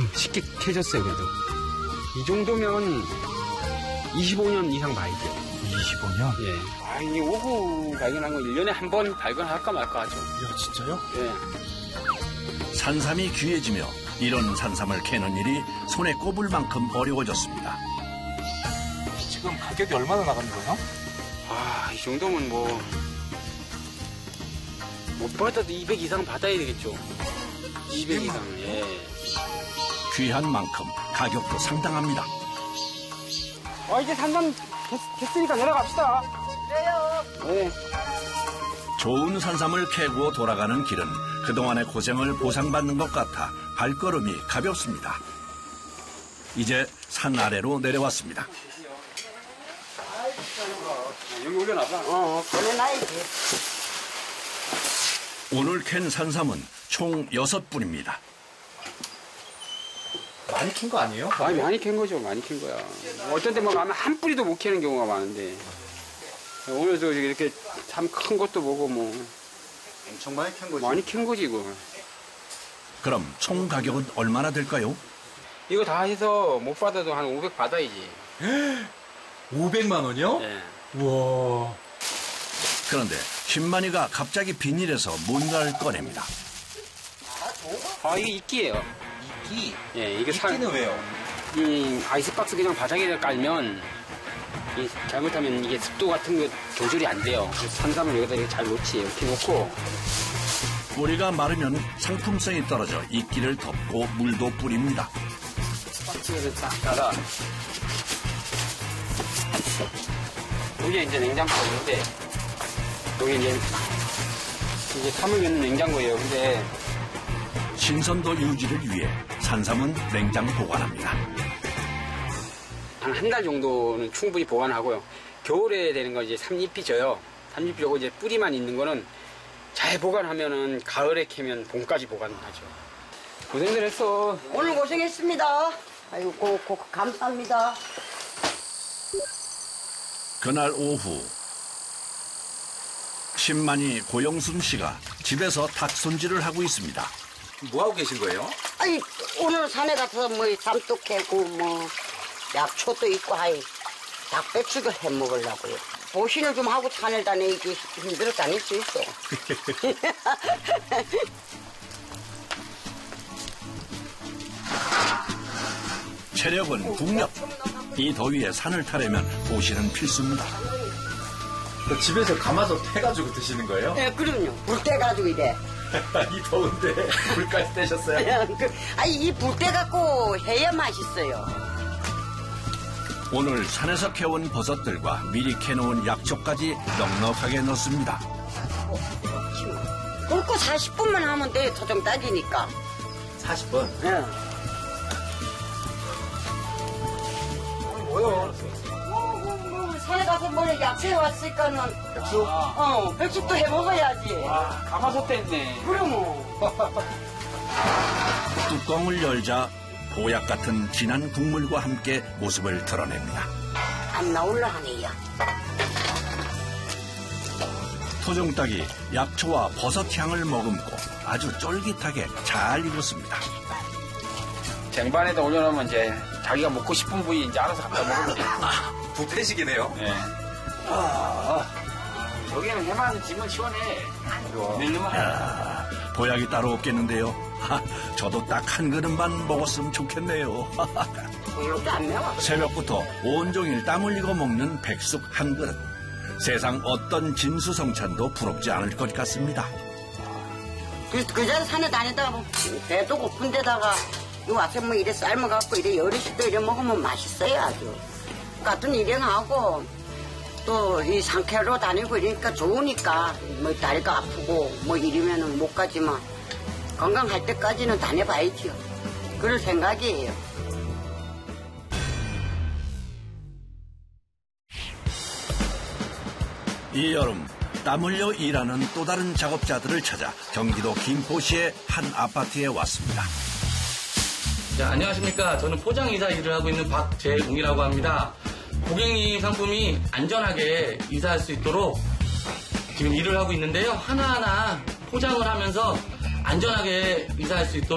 쉽게 캐졌어요, 그래도. 이 정도면 25년 이상 봐야죠. 25년? 예. 이 오후 발견한 거 1년에 한 번 발견할까 말까 하죠. 야, 진짜요? 예. 산삼이 귀해지며 이런 산삼을 캐는 일이 손에 꼽을 만큼 어려워졌습니다. 지금 가격이 얼마나 나가는 거예요? 이 정도면 못 받아도 200 이상 받아야 되겠죠. 200 이상, 예. 귀한 만큼 가격도 상당합니다. 이제 산삼 됐으니까 내려갑시다. 네. 좋은 산삼을 캐고 돌아가는 길은 그동안의 고생을 보상받는 것 같아 발걸음이 가볍습니다. 이제 산 아래로 내려왔습니다. 여기 올려놔봐. 보내놔야지. 오늘 캔 산삼은 총 6뿌입니다. 많이 캔 거 아니에요? 많이 캔 거죠. 많이 캔 거야. 어떤 때 가면 한 뿌리도 못 캐는 경우가 많은데. 오늘도 이렇게 참 큰 것도 보고 엄청 많이 캔 거지. 많이 캔 거지, 이거. 그럼 총 가격은 얼마나 될까요? 이거 다 해서 못 받아도 한 500 받아야지. 500만 원이요? 예. 우와. 그런데 신만이가 갑자기 비닐에서 뭔가를 꺼냅니다. 이게 이끼예요. 이끼? 예, 이게 이끼는 왜요? 이 아이스박스 그냥 바닥에 깔면 잘못하면 이게 습도 같은 거 조절이 안 돼요. 그래서 산삼을 여기다 이렇게 잘 놓지. 이렇게 놓고 뿌리가 마르면 상품성이 떨어져 이끼를 덮고 물도 뿌립니다. 박스를 딱 닫아. 여기 이제 냉장고인데 여기 이제 삼을 넣는 냉장고예요. 근데 신선도 유지를 위해 산삼은 냉장 보관합니다. 한 달 정도는 충분히 보관하고요. 겨울에 되는 건 이제 삼잎이 져요. 삼잎이 져고 이제 뿌리만 있는 거는 잘 보관하면은 가을에 캐면 봄까지 보관하죠. 고생들 했어. 오늘 고생했습니다. 아이고, 감사합니다. 그날 오후 신만이 고영순 씨가 집에서 닭 손질을 하고 있습니다. 뭐 하고 계신 거예요? 오늘 산에 가서 삼도 캐고 약초도 있고 닭배추도 해 먹으려고요. 보신을 좀 하고 산을 다니기 힘들어 다닐 수 있어. 체력은 국력. 이 더위에 산을 타려면 보신은 필수입니다. 집에서 가마솥 해가지고 드시는 거예요? 네, 그럼요. 불 떼가지고 이래. 이 더운데 불까지 떼셨어요? 이 불 떼갖고 해야 맛있어요. 오늘 산에서 캐온 버섯들과 미리 캐놓은 약초까지 넉넉하게 넣습니다. 굵고 40분만 하면 돼. 토종 따지니까. 40분? 네. 뭐요? 산에 가서 약초에 왔으니까는. 백숙? 백숙도 해 먹어야지. 가마솥 됐네. 그러면. 뚜껑을 열자 보약 같은 진한 국물과 함께 모습을 드러냅니다. 안 나올라 하네요. 토종닭이 약초와 버섯 향을 머금고 아주 쫄깃하게 잘 익었습니다. 쟁반에다 올려놓으면 이제 자기가 먹고 싶은 부위 이제 알아서 갖다 먹으면 돼. 부패식이네요. 네. 여기는 해만 지면 시원해. 보약이 따로 없겠는데요. 저도 딱 한 그릇만 먹었으면 좋겠네요. 이것도 안 매워. 새벽부터 온종일 땀 흘리고 먹는 백숙 한 그릇. 세상 어떤 진수성찬도 부럽지 않을 것 같습니다. 그전 산에 다니다가 배도 고픈 데다가 와서 이래 삶아갖고 이래 여럿이도 이래 먹으면 맛있어요 아주. 같은 일행하고 또 이 상쾌로 다니고 이러니까 좋으니까 다리가 아프고 이러면은 못 가지만 건강할 때까지는 다녀봐야죠. 그럴 생각이에요. 이 여름 땀 흘려 일하는 또 다른 작업자들을 찾아 경기도 김포시의 한 아파트에 왔습니다. 자, 안녕하십니까. 저는 포장이사 일을 하고 있는 박재웅이라고 합니다. 고객님 상품이 안전하게 이사할 수 있도록 지금 일을 하고 있는데요. 하나하나 포장을 하면서 안전하게 이사할 수 있도록